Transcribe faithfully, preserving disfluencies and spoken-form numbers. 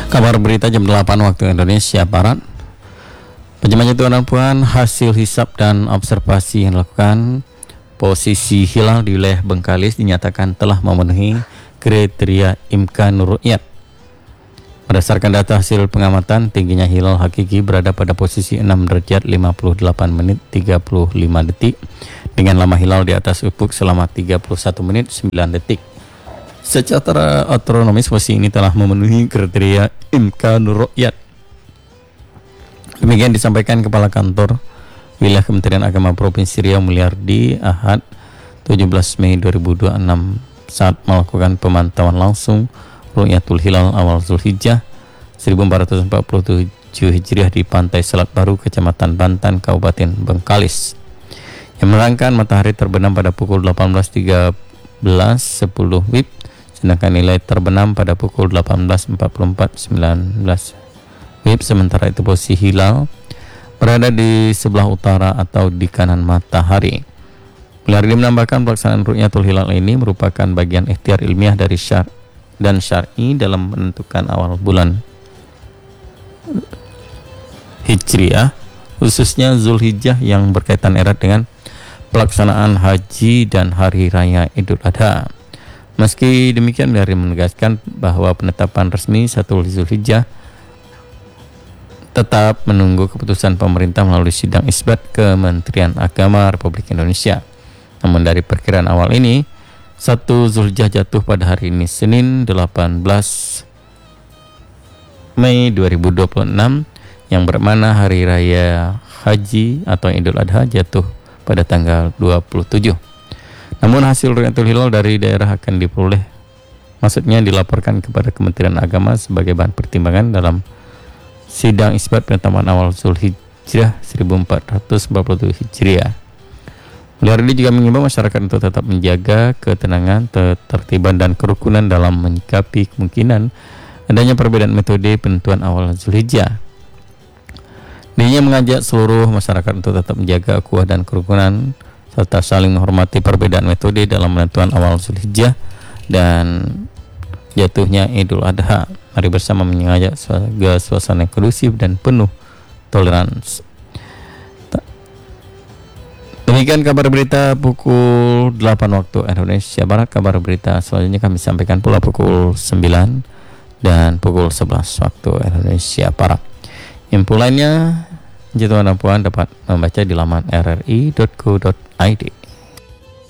Kabar berita jam delapan waktu Indonesia Barat. Penjemahnya Tuan dan Puan, hasil hisap dan observasi yang dilakukan, posisi hilal di wilayah Bengkalis dinyatakan telah memenuhi kriteria imkanur ru'yat. Berdasarkan data hasil pengamatan, tingginya hilal hakiki berada pada posisi enam derajat lima puluh delapan menit tiga puluh lima detik dengan lama hilal di atas ufuk selama tiga puluh satu menit sembilan detik. Secara astronomis, posisi ini telah memenuhi kriteria imkanur ru'yat. Demikian disampaikan Kepala Kantor Wilayah Kementerian Agama Provinsi Riau Mulyardi Ahad tujuh belas Mei dua ribu dua puluh enam saat melakukan pemantauan langsung Ru'yatul Hilal awal Zulhijjah seribu empat ratus empat puluh tujuh Hijriah di Pantai Selat Baru, Kecamatan Bantan, Kabupaten Bengkalis, yang menerangkan matahari terbenam pada pukul delapan belas tiga belas sepuluh W I B, sedangkan nilai terbenam pada pukul delapan belas empat puluh empat sembilan belas W I B. Sementara itu posisi hilal berada di sebelah utara atau di kanan matahari. Mulyardi menambahkan pelaksanaan Ru'yatul Hilal ini merupakan bagian ikhtiar ilmiah dari syar dan syar'i dalam menentukan awal bulan Hijriah, khususnya Zulhijjah yang berkaitan erat dengan pelaksanaan haji dan hari raya Idul Adha. Meski demikian, Mulyardi menegaskan bahwa penetapan resmi satu Zulhijjah tetap menunggu keputusan pemerintah melalui sidang isbat Kementerian Agama Republik Indonesia. Namun dari perkiraan awal ini, satu Zulhijjah jatuh pada hari ini Senin delapan belas Mei dua ribu dua puluh enam, yang bermakna hari raya haji atau Idul Adha jatuh pada tanggal dua puluh tujuh. Namun hasil Ru'yatul Hilal dari daerah akan diperoleh, maksudnya dilaporkan kepada Kementerian Agama sebagai bahan pertimbangan dalam sidang isbat penetapan awal Zulhijjah seribu empat ratus empat puluh tujuh Hijriah. Mulyardi juga mengimbau masyarakat untuk tetap menjaga ketenangan, ketertiban dan kerukunan dalam menyikapi kemungkinan adanya perbedaan metode penentuan awal Zulhijjah. Dirinya mengajak seluruh masyarakat untuk tetap menjaga ukhuwah dan kerukunan serta saling menghormati perbedaan metode dalam penentuan awal Zulhijjah dan jatuhnya Idul Adha. Mari bersama mengajak suasana kondusif dan penuh toleransi. Demikian kabar berita pukul delapan waktu Indonesia Barat. Kabar berita selanjutnya kami sampaikan pula pukul sembilan dan pukul sebelas waktu Indonesia Barat. Info lainnya, Tuan dan Puan dapat membaca di laman r r i dot co dot i d.